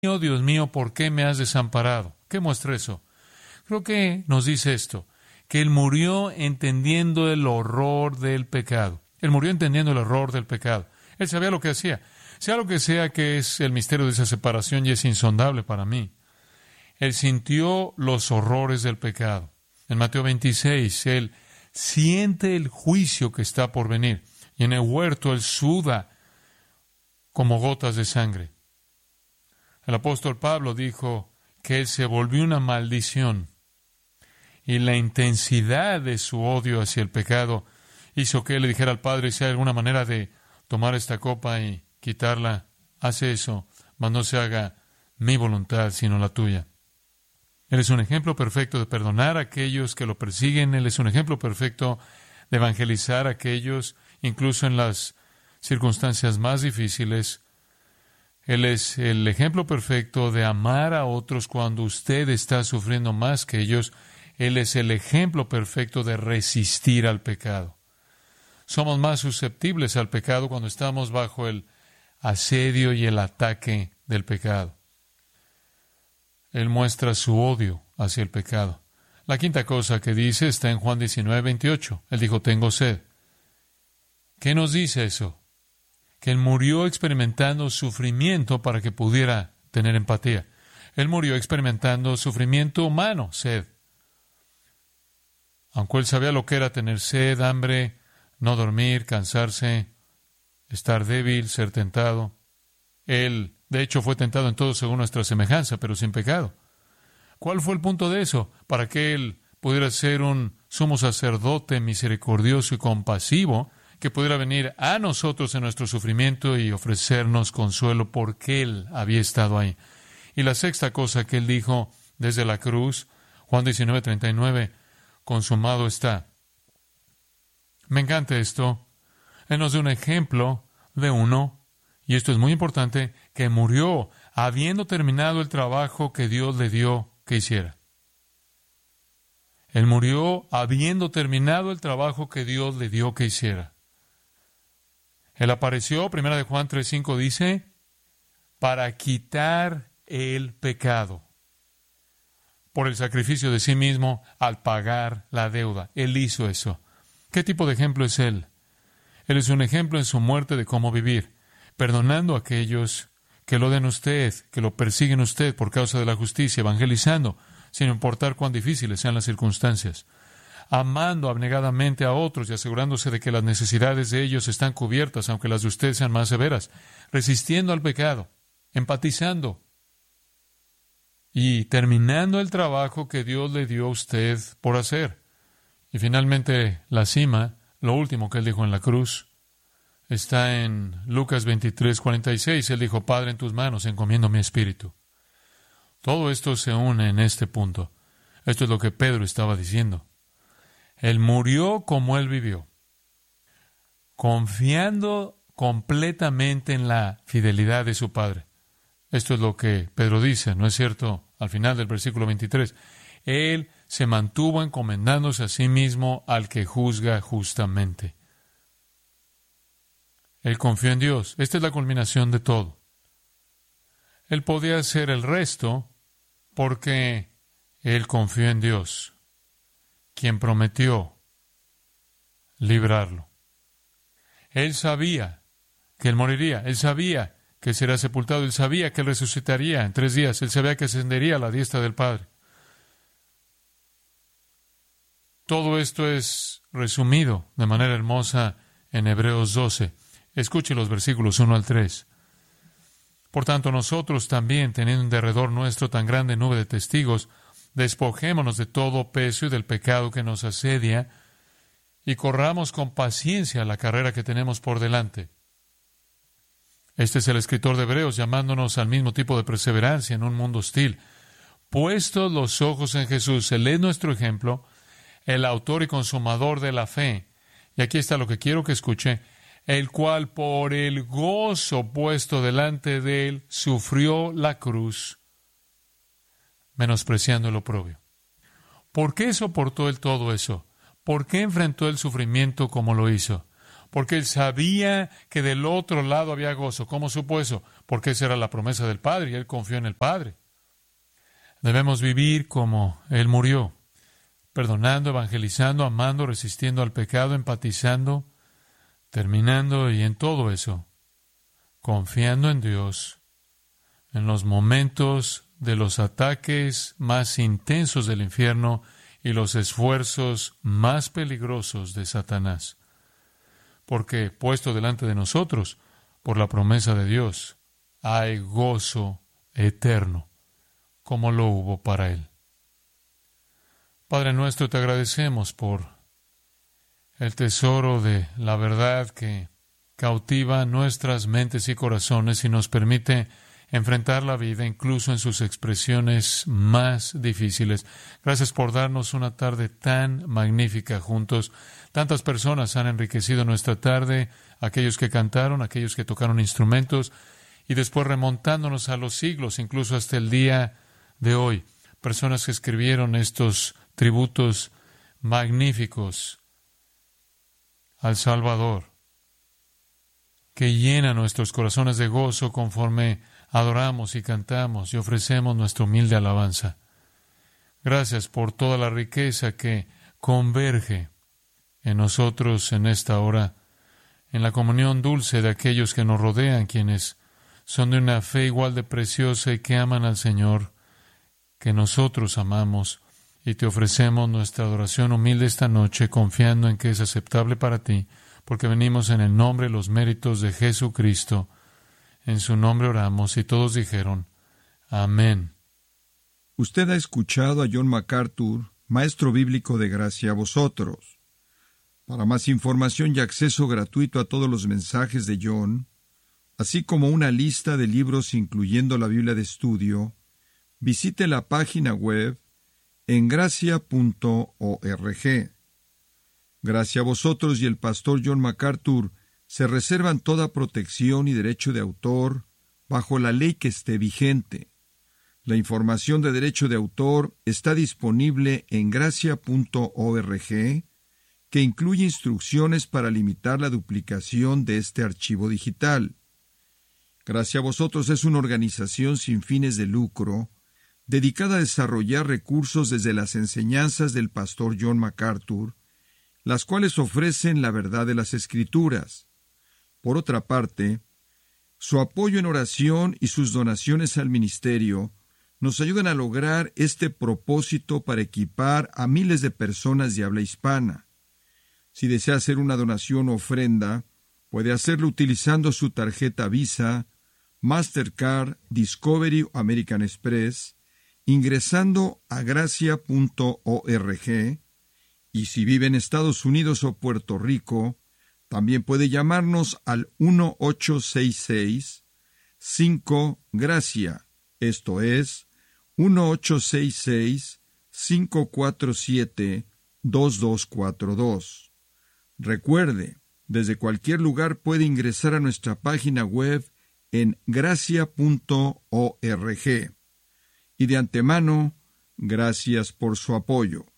Dios mío, ¿por qué me has desamparado? ¿Qué muestra eso? Creo que nos dice esto, que Él murió entendiendo el horror del pecado. Él murió entendiendo el horror del pecado. Él sabía lo que hacía. Sea lo que sea que es el misterio de esa separación y es insondable para mí. Él sintió los horrores del pecado. En Mateo 26, Él siente el juicio que está por venir. Y en el huerto Él suda como gotas de sangre. El apóstol Pablo dijo que Él se volvió una maldición. Y la intensidad de su odio hacia el pecado hizo que Él le dijera al Padre, si hay alguna manera de tomar esta copa y quitarla, hace eso, mas no se haga mi voluntad, sino la tuya. Él es un ejemplo perfecto de perdonar a aquellos que lo persiguen. Él es un ejemplo perfecto de evangelizar a aquellos, incluso en las circunstancias más difíciles. Él es el ejemplo perfecto de amar a otros cuando usted está sufriendo más que ellos. Él es el ejemplo perfecto de resistir al pecado. Somos más susceptibles al pecado cuando estamos bajo el asedio y el ataque del pecado. Él muestra su odio hacia el pecado. La quinta cosa que dice está en Juan 19:28. Él dijo, tengo sed. ¿Qué nos dice eso? Que Él murió experimentando sufrimiento para que pudiera tener empatía. Él murió experimentando sufrimiento humano, sed. Aunque Él sabía lo que era tener sed, hambre, no dormir, cansarse, estar débil, ser tentado. Él, de hecho, fue tentado en todo según nuestra semejanza, pero sin pecado. ¿Cuál fue el punto de eso? Para que Él pudiera ser un sumo sacerdote misericordioso y compasivo, que pudiera venir a nosotros en nuestro sufrimiento y ofrecernos consuelo porque Él había estado ahí. Y la sexta cosa que Él dijo desde la cruz, Juan 19:39, consumado está. Me encanta esto. Él nos da un ejemplo de uno, y esto es muy importante, que murió habiendo terminado el trabajo que Dios le dio que hiciera. Él murió habiendo terminado el trabajo que Dios le dio que hiciera. Él apareció, 1 de Juan 3:5 dice, para quitar el pecado. Por el sacrificio de sí mismo al pagar la deuda. Él hizo eso. ¿Qué tipo de ejemplo es Él? Él es un ejemplo en su muerte de cómo vivir, perdonando a aquellos que lo den usted, que lo persiguen usted por causa de la justicia, evangelizando, sin importar cuán difíciles sean las circunstancias, amando abnegadamente a otros y asegurándose de que las necesidades de ellos están cubiertas, aunque las de usted sean más severas, resistiendo al pecado, empatizando y terminando el trabajo que Dios le dio a usted por hacer. Y finalmente, la cima, lo último que Él dijo en la cruz, está en Lucas 23:46. Él dijo, Padre, en tus manos encomiendo mi espíritu. Todo esto se une en este punto. Esto es lo que Pedro estaba diciendo. Él murió como Él vivió, confiando completamente en la fidelidad de su Padre. Esto es lo que Pedro dice, ¿no es cierto? Al final del versículo 23. Él se mantuvo encomendándose a sí mismo al que juzga justamente. Él confió en Dios. Esta es la culminación de todo. Él podía hacer el resto porque Él confió en Dios, quien prometió librarlo. Él sabía que Él moriría. Él sabía que será sepultado. Él sabía que Él resucitaría en 3 días. Él sabía que ascendería a la diestra del Padre. Todo esto es resumido de manera hermosa en Hebreos 12. Escuche los versículos 1 al 3. Por tanto, nosotros también, teniendo en derredor nuestro tan grande nube de testigos, despojémonos de todo peso y del pecado que nos asedia, y corramos con paciencia la carrera que tenemos por delante. Este es el escritor de Hebreos llamándonos al mismo tipo de perseverancia en un mundo hostil. Puestos los ojos en Jesús, Él es nuestro ejemplo, el autor y consumador de la fe. Y aquí está lo que quiero que escuche. El cual por el gozo puesto delante de Él sufrió la cruz, menospreciando el oprobio. ¿Por qué soportó Él todo eso? ¿Por qué enfrentó el sufrimiento como lo hizo? porque él sabía que del otro lado había gozo. ¿Cómo supo eso? Porque esa era la promesa del Padre y él confió en el Padre. Debemos vivir como él murió, perdonando, evangelizando, amando, resistiendo al pecado, empatizando, terminando y en todo eso, confiando en Dios, en los momentos de los ataques más intensos del infierno y los esfuerzos más peligrosos de Satanás. Porque, puesto delante de nosotros, por la promesa de Dios, hay gozo eterno, como lo hubo para él. Padre nuestro, te agradecemos por el tesoro de la verdad que cautiva nuestras mentes y corazones y nos permite enfrentar la vida incluso en sus expresiones más difíciles. Gracias por darnos una tarde tan magnífica juntos. Tantas personas han enriquecido nuestra tarde, aquellos que cantaron, aquellos que tocaron instrumentos, y después remontándonos a los siglos, incluso hasta el día de hoy. Personas que escribieron estos tributos magníficos al Salvador, que llena nuestros corazones de gozo conforme adoramos y cantamos y ofrecemos nuestra humilde alabanza. Gracias por toda la riqueza que converge en nosotros en esta hora, en la comunión dulce de aquellos que nos rodean, quienes son de una fe igual de preciosa y que aman al Señor, que nosotros amamos, y te ofrecemos nuestra adoración humilde esta noche, confiando en que es aceptable para ti, porque venimos en el nombre y los méritos de Jesucristo. En su nombre oramos, y todos dijeron, amén. Usted ha escuchado a John MacArthur, maestro bíblico de Gracia a Vosotros. Para más información y acceso gratuito a todos los mensajes de John, así como una lista de libros incluyendo la Biblia de estudio, visite la página web en gracia.org. Gracia a Vosotros y el pastor John MacArthur se reservan toda protección y derecho de autor bajo la ley que esté vigente. La información de derecho de autor está disponible en gracia.org, que incluye instrucciones para limitar la duplicación de este archivo digital. Gracia a Vosotros es una organización sin fines de lucro dedicada a desarrollar recursos desde las enseñanzas del pastor John MacArthur, las cuales ofrecen la verdad de las Escrituras. Por otra parte, su apoyo en oración y sus donaciones al ministerio nos ayudan a lograr este propósito para equipar a miles de personas de habla hispana. Si desea hacer una donación o ofrenda, puede hacerlo utilizando su tarjeta Visa, Mastercard, Discovery o American Express, ingresando a gracia.org, y si vive en Estados Unidos o Puerto Rico, también puede llamarnos al 1-866-5-GRACIA, esto es, 1-866-547-2242. Recuerde, desde cualquier lugar puede ingresar a nuestra página web en gracia.org. Y de antemano, gracias por su apoyo.